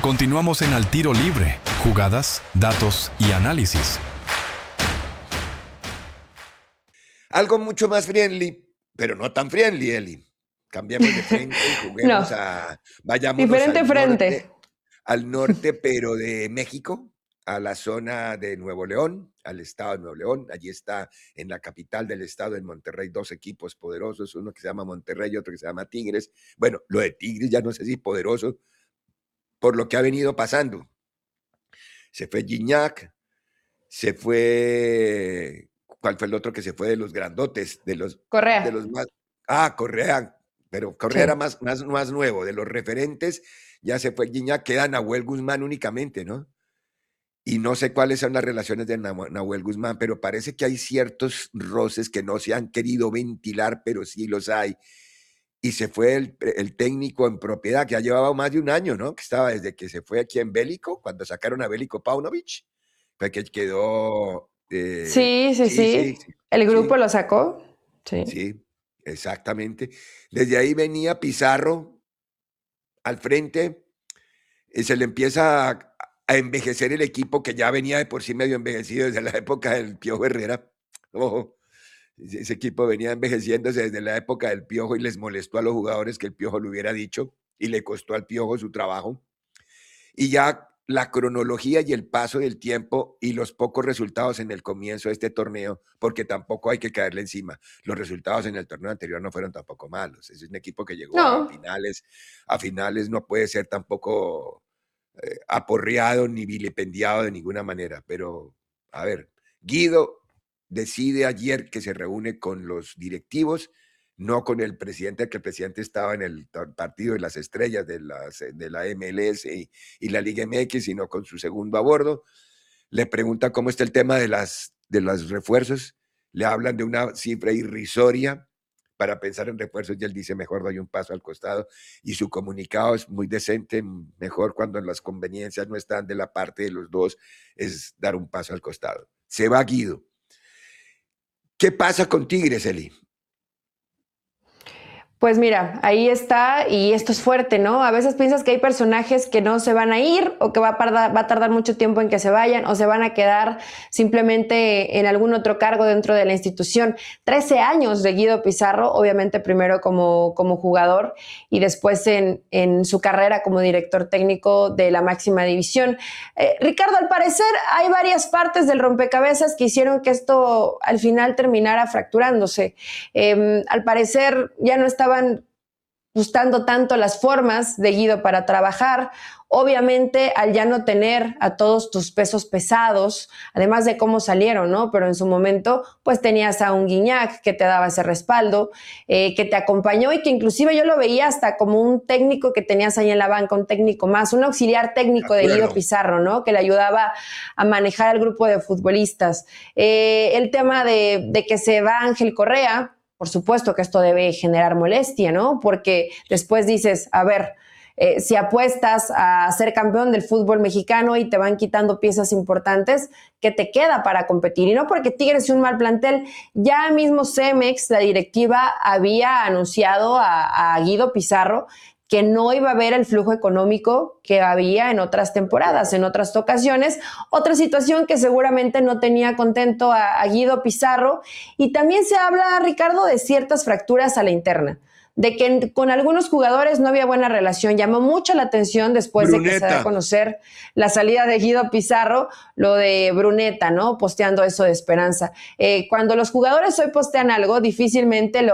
Continuamos en Al Tiro Libre, jugadas, datos y análisis. Algo mucho más friendly, pero no tan friendly, Eli. Cambiemos de frente y juguemos vayámonos diferente frente. Al norte, pero de México, a la zona de Nuevo León, al estado de Nuevo León. Allí está, en la capital del estado, en Monterrey, 2 equipos poderosos, uno que se llama Monterrey y otro que se llama Tigres. Bueno, lo de Tigres ya no sé si poderoso, por lo que ha venido pasando. Se fue Gignac, se fue... ¿Cuál fue el otro que se fue de los grandotes? Correa. De los más... Correa, pero Correa era más nuevo. De los referentes ya se fue Gignac, queda Nahuel Guzmán únicamente, ¿no? Y no sé cuáles son las relaciones de Nahuel Guzmán, pero parece que hay ciertos roces que no se han querido ventilar, pero sí los hay. Y se fue el técnico en propiedad, que ya llevaba más de un año, ¿no? Que estaba desde que se fue aquí en Bélico, cuando sacaron a Bélico Paunovic, fue que quedó... Sí. El grupo lo sacó. Sí, exactamente. Desde ahí venía Pizarro al frente, se le empieza a envejecer el equipo, que ya venía de por sí medio envejecido desde la época del Piojo Herrera. Ojo, ese equipo venía envejeciéndose desde la época del Piojo y les molestó a los jugadores que el Piojo lo hubiera dicho y le costó al Piojo su trabajo. Y ya la cronología y el paso del tiempo y los pocos resultados en el comienzo de este torneo, porque tampoco hay que caerle encima. Los resultados en el torneo anterior no fueron tampoco malos. Es un equipo que llegó a finales. A finales no puede ser tampoco aporreado ni vilipendiado de ninguna manera. Pero, a ver, Guido decide ayer que se reúne con los directivos, no con el presidente, que el presidente estaba en el partido de las estrellas de la MLS y la Liga MX, sino con su segundo a bordo. Le pregunta cómo está el tema de los refuerzos. Le hablan de una cifra irrisoria para pensar en refuerzos y él dice, mejor doy un paso al costado. Y su comunicado es muy decente, mejor cuando las conveniencias no están de la parte de los dos, es dar un paso al costado. Se va Guido. ¿Qué pasa con Tigres, Eli? Pues mira, ahí está, y esto es fuerte, ¿no? A veces piensas que hay personajes que no se van a ir o que va a tardar mucho tiempo en que se vayan o se van a quedar simplemente en algún otro cargo dentro de la institución. 13 años de Guido Pizarro, obviamente primero como jugador y después en su carrera como director técnico de la máxima división. Ricardo, al parecer hay varias partes del rompecabezas que hicieron que esto al final terminara fracturándose. Al parecer ya no estaban gustando tanto las formas de Guido para trabajar. Obviamente, al ya no tener a todos tus pesos pesados, además de cómo salieron, ¿no? Pero en su momento, pues tenías a un Gignac que te daba ese respaldo, que te acompañó y que inclusive yo lo veía hasta como un técnico que tenías ahí en la banca, un técnico más, un auxiliar técnico de Guido Pizarro, ¿no? Que le ayudaba a manejar al grupo de futbolistas. El tema de que se va Ángel Correa, por supuesto que esto debe generar molestia, ¿no? Porque después dices, a ver, si apuestas a ser campeón del fútbol mexicano y te van quitando piezas importantes, ¿qué te queda para competir? Y no porque Tigres es un mal plantel. Ya mismo Cemex, la directiva, había anunciado a Guido Pizarro que no iba a haber el flujo económico que había en otras temporadas, en otras ocasiones. Otra situación que seguramente no tenía contento a Guido Pizarro. Y también se habla, Ricardo, de ciertas fracturas a la interna, de que con algunos jugadores no había buena relación. Llamó mucho la atención después de que se da a conocer la salida de Guido Pizarro, lo de Bruneta, ¿no? Posteando eso de Esperanza. Cuando los jugadores hoy postean algo, difícilmente lo